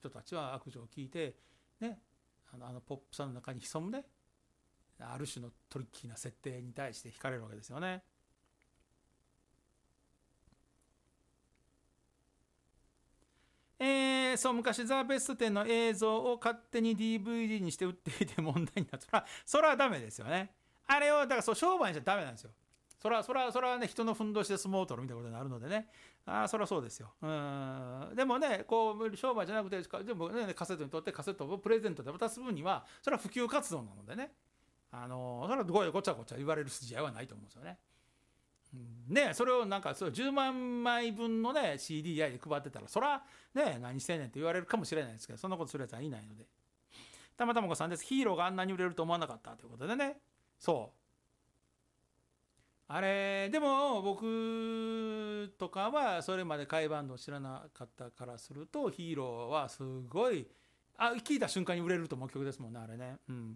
人たちは悪女を聞いてね、ポップさの中に潜むね、ある種のトリッキーな設定に対して惹かれるわけですよね。そう、昔ザ・ベスト10の映像を勝手に DVD にして売っていて問題になった。それはダメですよね。あれをだからそう商売にしちゃダメなんですよ。それはね、人のふんどしで相撲を取るみたいなことになるのでね。それはそうですよ。でもね、こう商売じゃなくて、でもね、カセットにとってカセットをプレゼントで渡す分には、それは普及活動なのでね。それはごちゃごちゃ言われる筋合いはないと思うんですよね。ね、それをなんかそう10万枚分のね CD やで配ってたら、そらね何してんねんって言われるかもしれないですけど、そんなことするやつはいないので。たまたまごさんです。ヒーローがあんなに売れると思わなかったということでね。そうあれでも僕とかはそれまで甲斐バンドを知らなかったからすると、ヒーローはすごい聞いた瞬間に売れると思う曲ですもんね、あれね。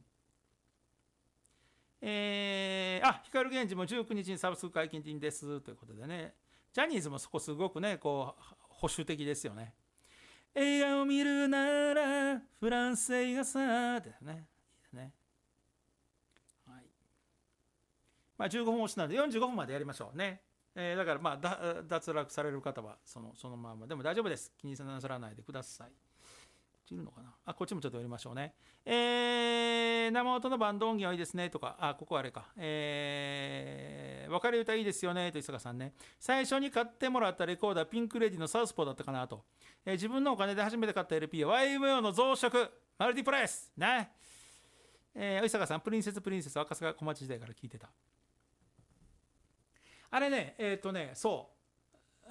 光源氏も19日にサブスク解禁ですということでね、ジャニーズもそこすごくね、こう保守的ですよね。映画を見るならフランス映画さですね。いいですね。はい。15分押しなんで45分までやりましょうね。だから脱落される方はそのままでも大丈夫です。気になさらないでください。いるのかな。こっちもちょっとやりましょうね。生音のバンド音源はいいですねとか、ここあれか。別れ歌いいですよねと伊坂さんね。最初に買ってもらったレコーダー、ピンクレディのサウスポーだったかなと。自分のお金で初めて買った LP は YMO の増殖、マルティプライスね。伊坂さん、プリンセス赤坂小町時代から聞いてた。あれね、そう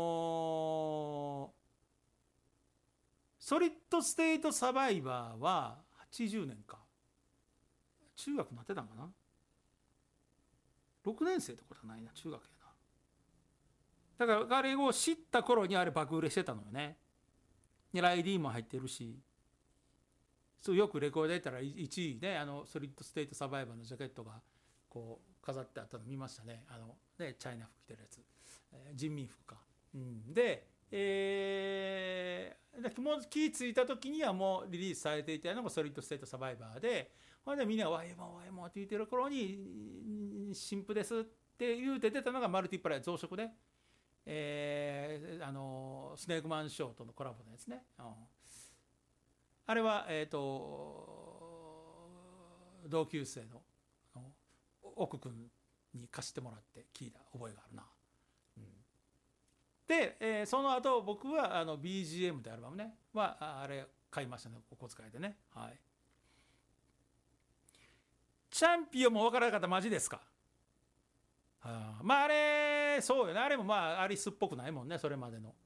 ソリッドステイトサバイバーは80年か。中学なってたんかな。6年生ってことはないな、中学やな。だからあれを知った頃にあれ爆売れしてたのよね。でライディーも入ってるし、そうよくレコードで言ったら1位ね、ソリッドステイトサバイバーのジャケットがこう飾ってあったの見ましたね。ね、チャイナ服着てるやつ、人民服か。でもう気付いた時にはもうリリースされていたのがソリッドステートサバイバーで、ほんでみんながワイモって言ってる頃に新譜ですって言うて出たのがマルティプライ増殖で、スネークマンショーとのコラボのやつね。あれは同級生の奥君に貸してもらって聞いた覚えがあるな。で、その後僕はBGM ってアルバムねはあれ買いましたね、お小遣いでね。はい。チャンピオンも分からなかった。マジですか。あれそうよね、あれもアリスっぽくないもんね、それまでの。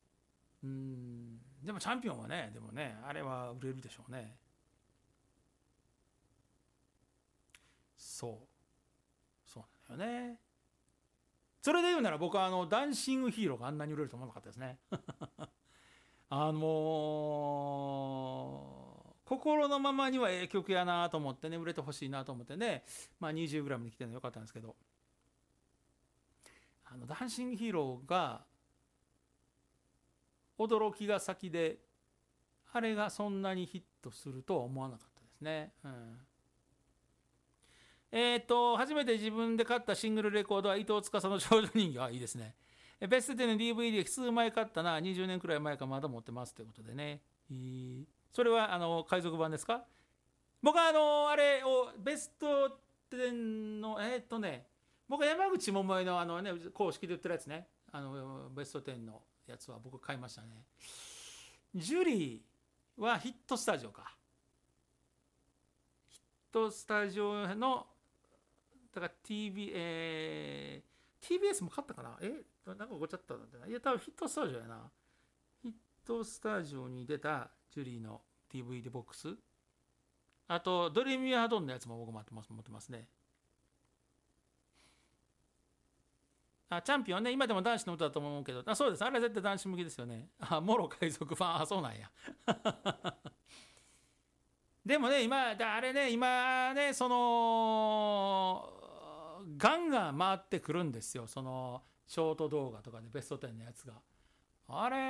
でもチャンピオンはね、でもねあれは売れるでしょうね。そうなんだよね。それで言うなら僕はダンシングヒーローがあんなに売れると思わなかったですね。心のままにはええ曲やなと思ってね、売れてほしいなと思ってね、20g で来てるのよかったんですけど、ダンシングヒーローが驚きが先で、あれがそんなにヒットするとは思わなかったですね。初めて自分で買ったシングルレコードは伊藤司の少女人形。いいですね。ベスト10の DVD 数枚買ったな、20年くらい前かまだ持ってますということでね。それは海賊版ですか。僕はあれをベスト10の僕は山口百恵の公式で売ってるやつね、ベスト10のやつは僕買いましたね。ジュリーはヒットスタジオか。ヒットスタジオのだから TBS も買ったかな。なんかごちゃったんだな。いや多分ヒットスタジオやな。ヒットスタジオに出たジュリーの DVD ボックス、あとドレミアドンのやつも僕持ってますね。チャンピオンね、今でも男子の歌だと思うけど、そうです、あれは絶対男子向きですよね。モロ海賊版、そうなんや。でもね、今そのガンガン回ってくるんですよ、そのショート動画とかでベスト10のやつが。あれ